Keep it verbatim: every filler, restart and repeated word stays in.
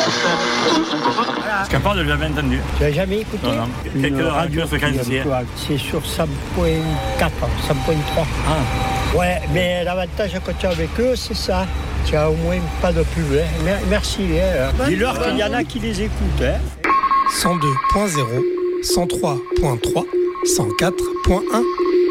Capable de jamais entendu. Tu n'as jamais écouté? Non, non. Une Quelques radio fréquenciers. C'est sur cent point quatre, cent point trois. Ah. Ouais, mais l'avantage quand tu es avec eux, c'est ça. Tu as au moins pas de pub. Hein. Merci. Hein. Dis-leur qu'il y en a qui les écoutent. Hein. cent deux point zéro, cent trois point trois, cent quatre point un.